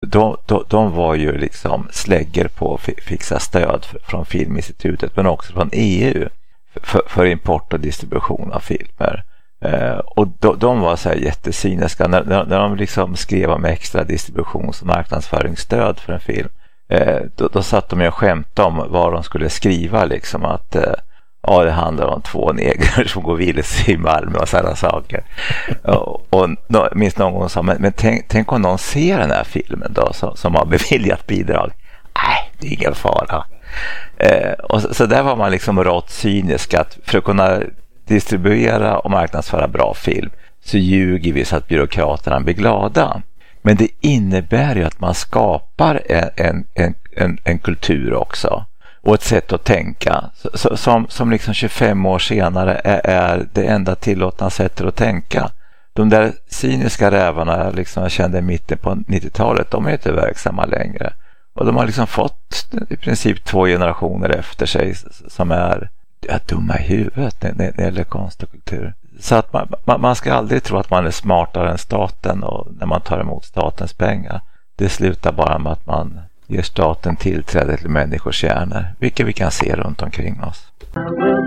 de var ju liksom slägger på att fixa stöd från Filminstitutet, men också från EU för import och distribution av filmer. Och de var så här jättecyniska när de liksom skrev om extra distributions- och marknadsföringsstöd för en film. Då satt de ju och skämtade om vad de skulle skriva, liksom att det handlar om 2 negrer som går vilse i Malmö och sådana saker. Och minst någon gång sa, men tänk om någon ser den här filmen då som har beviljat bidrag. Nej, det är ingen fara. Och så där var man liksom rått cynisk, att för att kunna distribuera och marknadsföra bra film så ljuger vi så att byråkraterna blir glada. Men det innebär ju att man skapar en kultur också och ett sätt att tänka som liksom 25 år senare är det enda tillåtna sättet att tänka. De där cyniska rävarna liksom jag kände i mitten på 90-talet, de är inte verksamma längre. Och de har liksom fått i princip 2 generationer efter sig som är dumma i huvudet när det gäller konst och kultur. Så att man ska aldrig tro att man är smartare än staten och när man tar emot statens pengar. Det slutar bara med att man ger staten tillträde till människors hjärnor, vilket vi kan se runt omkring oss.